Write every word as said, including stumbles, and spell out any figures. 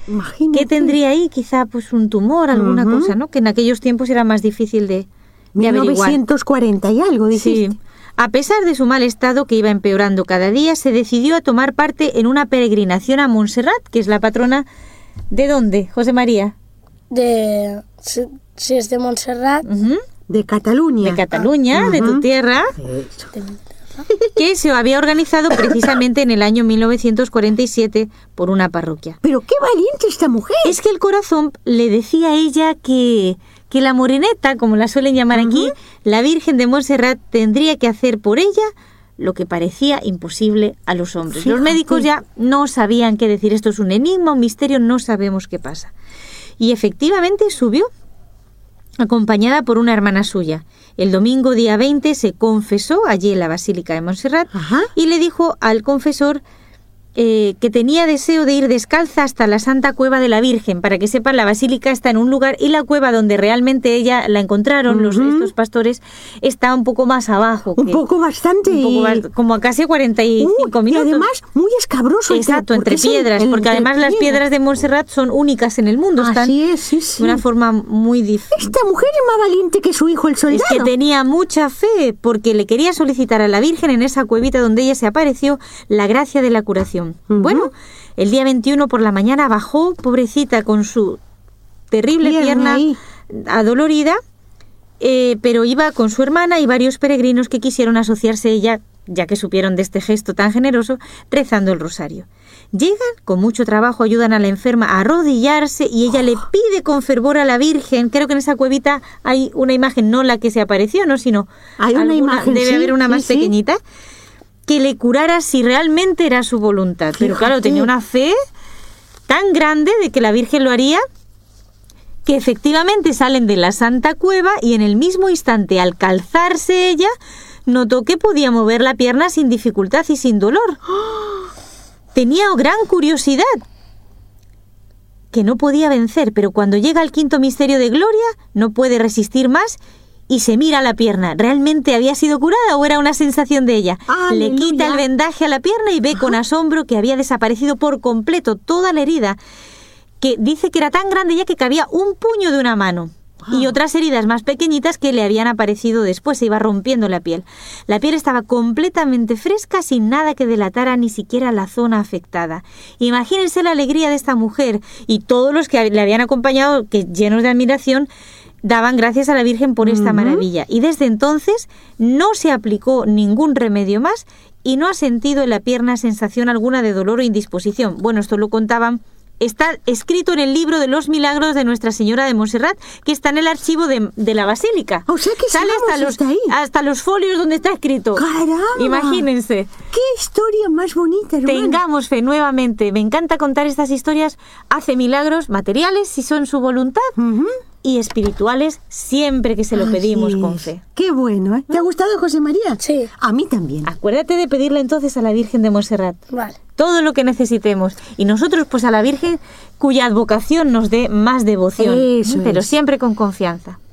Imagínate. ¿Qué tendría ahí? Quizá pues un tumor, alguna uh-huh. cosa, ¿no? Que en aquellos tiempos era más difícil de, de mil novecientos cuarenta averiguar. Y algo, dijiste. Sí. A pesar de su mal estado, que iba empeorando cada día, se decidió a tomar parte en una peregrinación a Montserrat, que es la patrona... ¿De dónde, José María? De... Si, si es de Montserrat. Uh-huh. De Cataluña. De Cataluña, uh-huh. de tu tierra. Eso. Que se había organizado precisamente en el año mil novecientos cuarenta y siete por una parroquia. ¡Pero qué valiente esta mujer! Es que el corazón le decía a ella que... que la moreneta, como la suelen llamar uh-huh. aquí, la Virgen de Montserrat, tendría que hacer por ella lo que parecía imposible a los hombres. Fíjate. Los médicos ya no sabían qué decir. Esto es un enigma, un misterio, no sabemos qué pasa. Y efectivamente subió, acompañada por una hermana suya. El domingo día veinte se confesó allí en la Basílica de Montserrat uh-huh. y le dijo al confesor Eh, que tenía deseo de ir descalza hasta la Santa Cueva de la Virgen. Para que sepan, la basílica está en un lugar y la cueva donde realmente ella la encontraron, uh-huh. los, estos pastores, está un poco más abajo. Un que, poco bastante. Un poco más, como a casi cuarenta y cinco uh, minutos. Y además muy escabroso. Exacto, entre piedras, el, el, porque además las piedras de Montserrat son únicas en el mundo. Están Así es, sí, sí. de una forma muy difícil. Esta mujer es más valiente que su hijo el soldado. Es que tenía mucha fe, porque le quería solicitar a la Virgen en esa cuevita donde ella se apareció la gracia de la curación. Uh-huh. Bueno, el día veintiuno por la mañana bajó, pobrecita, con su terrible pierna, pierna adolorida, eh, pero iba con su hermana y varios peregrinos que quisieron asociarse a ella, ya que supieron de este gesto tan generoso, rezando el rosario. Llegan, con mucho trabajo ayudan a la enferma a arrodillarse y ella oh. le pide con fervor a la Virgen. Creo que en esa cuevita hay una imagen, no la que se apareció, no, sino hay una alguna, imagen, debe sí, haber una sí, más sí. pequeñita, que le curara si realmente era su voluntad. Fíjate. Pero claro, tenía una fe tan grande de que la Virgen lo haría, que efectivamente salen de la Santa Cueva y en el mismo instante, al calzarse ella, notó que podía mover la pierna sin dificultad y sin dolor. Tenía gran curiosidad, que no podía vencer, pero cuando llega al quinto misterio de gloria, no puede resistir más y se mira la pierna. ¿Realmente había sido curada o era una sensación de ella? ¡Aleluya! Le quita el vendaje a la pierna y ve Ajá. con asombro que había desaparecido por completo toda la herida, que dice que era tan grande ya que cabía un puño de una mano. Wow. Y otras heridas más pequeñitas que le habían aparecido después, se iba rompiendo la piel. La piel estaba completamente fresca, sin nada que delatara ni siquiera la zona afectada. Imagínense la alegría de esta mujer, y todos los que le habían acompañado, que llenos de admiración, daban gracias a la Virgen por esta uh-huh. maravilla. Y desde entonces no se aplicó ningún remedio más y no ha sentido en la pierna sensación alguna de dolor o indisposición. Bueno, esto lo contaban. Está escrito en el libro de los milagros de Nuestra Señora de Montserrat, que está en el archivo de, de la Basílica. O sea que sale hasta los, ahí. hasta los folios donde está escrito. ¡Caramba! Imagínense. ¡Qué historia más bonita, hermano! Tengamos fe nuevamente. Me encanta contar estas historias. Hace milagros materiales si son su voluntad. Uh-huh. Y espirituales siempre que se lo Así pedimos es. Con fe. ¡Qué bueno! ¿eh? ¿Te ha gustado, José María? Sí. A mí también. Acuérdate de pedirle entonces a la Virgen de Montserrat. Vale. Todo lo que necesitemos. Y nosotros pues a la Virgen cuya advocación nos dé más devoción. Eso pero es. Siempre con confianza.